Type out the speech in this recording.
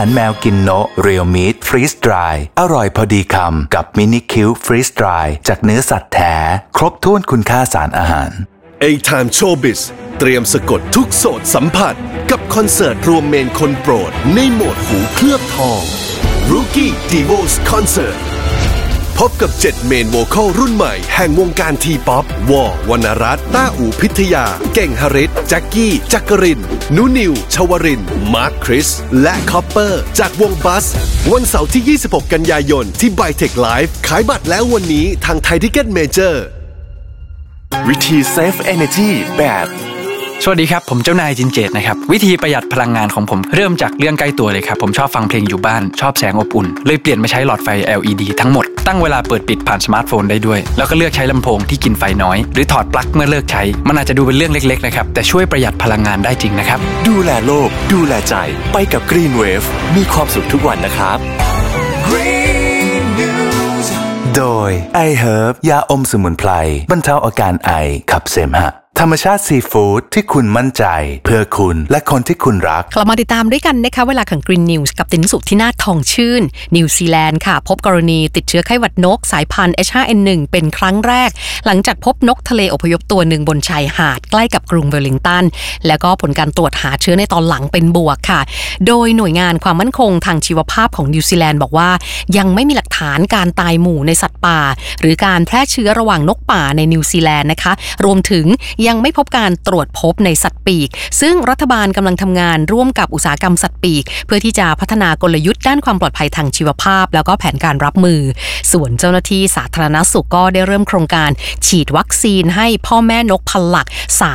ารแมวกินโนะเรียลมีทฟรีสดรายอร่อยพอดีคำกับมินิคิวฟรีสดรายจากเนื้อสัตว์แท้ครบถ้วนคุณค่าสารอาหาร A-Time Showbiz เตรียมสะกดทุกโสตสัมผัสกับคอนเสิร์ตรวมเมนคนโปรดในโหมดหูเคลือบทอง Rookie Divos Concert พบกับ7เมนโวคอลรุ่นใหม่แห่งวงการทีป๊อปวอวรรณรัตน์ต้าอู่พิทยาเก่งหฤทธิ์แจ็คกี้จักรินนุนิวชวรินทร์มาร์คคริสและคอปเปอร์จากวงบัสวันเสาร์ที่26กันยายนที่ไบเทคไลฟ์ขายบัตรแล้ววันนี้ทางไทยทิเก็ตเมเจอร์วิธี Save Energy แบบสวัสดีครับผมเจ้านายจินเจตนะครับวิธีประหยัดพลังงานของผมเริ่มจากเรื่องใกล้ตัวเลยครับผมชอบฟังเพลงอยู่บ้านชอบแสงอบอุ่นเลยเปลี่ยนมาใช้หลอดไฟ LED ทั้งหมดตั้งเวลาเปิดปิดผ่านสมาร์ทโฟนได้ด้วยแล้วก็เลือกใช้ลำโพงที่กินไฟน้อยหรือถอดปลั๊กเมื่อเลิกใช้มันอาจจะดูเป็นเรื่องเล็กๆนะครับแต่ช่วยประหยัดพลังงานได้จริงนะครับดูแลโลกดูแลใจไปกับ Green Wave มีความสุขทุกวันนะครับ Green News โดย iHerb ยาอมสมุนไพรบรรเทาอาการไอขับเสมหะธรรมชาติซีฟู้ดที่คุณมั่นใจเพื่อคุณและคนที่คุณรักกลับมาติดตามด้วยกันนะคะเวลาของ Green News กับตินสุที่นาทองชื่นนิวซีแลนด์ค่ะพบกรณีติดเชื้อไข้หวัดนกสายพันธุ์ H5N1 เป็นครั้งแรกหลังจากพบนกทะเลอพยพตัวหนึ่งบนชายหาดใกล้กับกรุงเวลลิงตันแล้วก็ผลการตรวจหาเชื้อในตอนหลังเป็นบวกค่ะโดยหน่วยงานความมั่นคงทางชีวภาพของนิวซีแลนด์บอกว่ายังไม่มีหลักฐานการตายหมู่ในสัตว์ป่าหรือการแพร่เชื้อระหว่างนกป่าในนิวซีแลนด์นะคะรวมถึงยังไม่พบการตรวจพบในสัตว์ปีกซึ่งรัฐบาลกำลังทำงานร่วมกับอุตสาหกรรมสัตว์ปีกเพื่อที่จะพัฒนากลยุทธ์ด้านความปลอดภัยทางชีวภาพแล้วก็แผนการรับมือส่วนเจ้าหน้าที่สาธารณสุขก็ได้เริ่มโครงการฉีดวัคซีนให้พ่อแม่นกพันหลัก